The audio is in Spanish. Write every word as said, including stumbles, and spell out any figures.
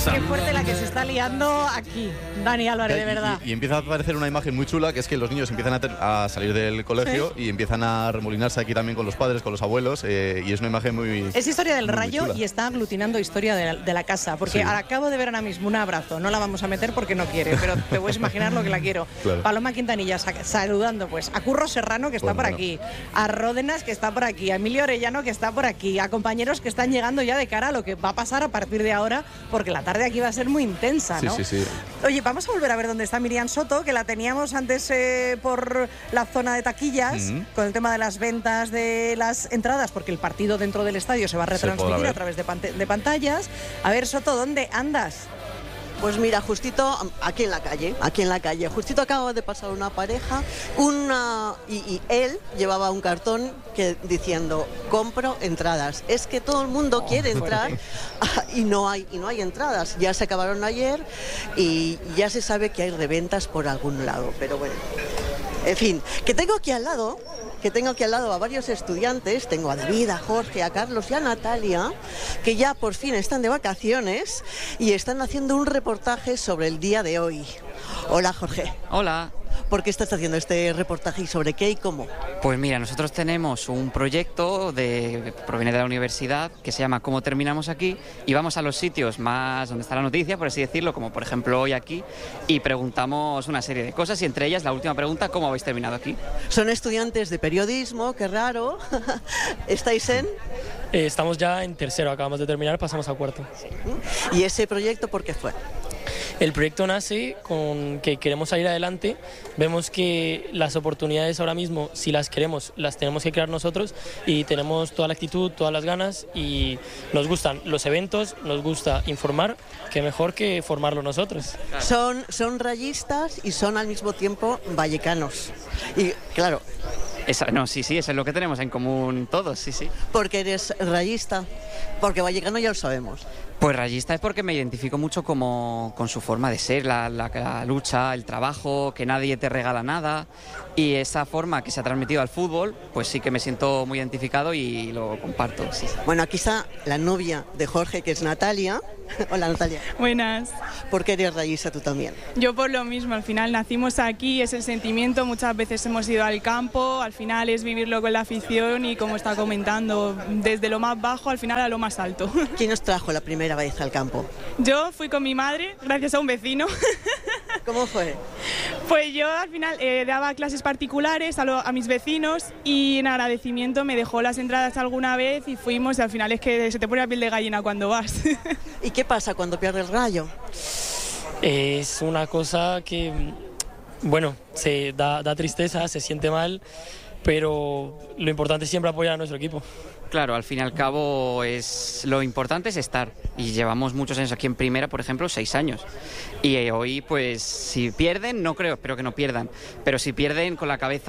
Qué fuerte la que se está liando aquí, Dani Álvarez, de verdad. Y, y, y empieza a aparecer una imagen muy chula, que es que los niños empiezan a, ter, a salir del colegio ¿Sí? y empiezan a remolinarse aquí también con los padres, con los abuelos, eh, y es una imagen muy Es historia del muy, Rayo muy y está aglutinando historia de la, de la casa, porque sí. acabo de ver ahora mismo un abrazo, no la vamos a meter porque no quiere, pero te puedes imaginar lo que la quiero. Claro. Paloma Quintanilla saludando pues a Curro Serrano, que está bueno, por bueno. aquí, a Ródenas, que está por aquí, a Emilio Orellano, que está por aquí, a compañeros que están llegando ya de cara a lo que va a pasar a partir de ahora, porque la tarde aquí va a ser muy intensa, ¿no? Sí, sí, sí. Oye, vamos a volver a ver dónde está Miriam Soto, que la teníamos antes eh, por la zona de taquillas, uh-huh. con el tema de las ventas de las entradas, porque el partido dentro del estadio se va a retransmitir a través de, pant- de pantallas. A ver, Soto, ¿dónde andas? Pues mira, justito aquí en la calle, aquí en la calle, justito acaba de pasar una pareja, una y, y él llevaba un cartón que diciendo compro entradas. Es que todo el mundo oh, quiere entrar y no hay y no hay entradas. Ya se acabaron ayer y ya se sabe que hay reventas por algún lado, pero bueno. En fin, que tengo aquí al lado, que tengo aquí al lado a varios estudiantes, tengo a David, a Jorge, a Carlos y a Natalia, que ya por fin están de vacaciones y están haciendo un reportaje sobre el día de hoy. Hola, Jorge. Hola. ¿Por qué estás haciendo este reportaje y sobre qué y cómo? Pues mira, nosotros tenemos un proyecto de, que proviene de la universidad que se llama ¿Cómo terminamos aquí? Y vamos a los sitios más donde está la noticia, por así decirlo, como por ejemplo hoy aquí, y preguntamos una serie de cosas y entre ellas la última pregunta, ¿cómo habéis terminado aquí? Son estudiantes de periodismo, qué raro. ¿Estáis en...? Eh, estamos ya en tercero, acabamos de terminar, pasamos a cuarto. Sí. ¿Y ese proyecto por qué fue? El proyecto nace con que queremos salir adelante, vemos que las oportunidades ahora mismo, si las queremos, las tenemos que crear nosotros y tenemos toda la actitud, todas las ganas y nos gustan los eventos, nos gusta informar, que mejor que formarlo nosotros. Claro. Son, son rayistas y son al mismo tiempo vallecanos. Y claro... Esa, no, sí, sí, eso es lo que tenemos en común todos, sí, sí. ¿Porque eres rayista? Porque vallecano ya lo sabemos. Pues rayista es porque me identifico mucho como, con su forma de ser, la, la, la lucha, el trabajo, que nadie te regala nada, y esa forma que se ha transmitido al fútbol, pues sí que me siento muy identificado y lo comparto. Sí. Bueno, aquí está la novia de Jorge, que es Natalia. Hola, Natalia. Buenas. ¿Por qué eres rayista tú también? Yo por lo mismo, al final nacimos aquí, es el sentimiento, muchas veces hemos ido al campo, al final es vivirlo con la afición y como está comentando, desde lo más bajo al final a lo más alto. ¿Quién os trajo la primera vez al campo? Yo fui con mi madre, gracias a un vecino. ¿Cómo fue? Pues yo al final eh, daba clases particulares a, lo, a mis vecinos y en agradecimiento me dejó las entradas alguna vez y fuimos y al final es que se te pone la piel de gallina cuando vas. ¿Y qué pasa cuando pierde el Rayo? Es una cosa que, bueno, se da, da tristeza, se siente mal, pero lo importante es siempre apoyar a nuestro equipo. Claro, al fin y al cabo es lo importante es estar y llevamos muchos años aquí en primera, por ejemplo, seis años y hoy pues si pierden, no creo, espero que no pierdan, pero si pierden con la cabeza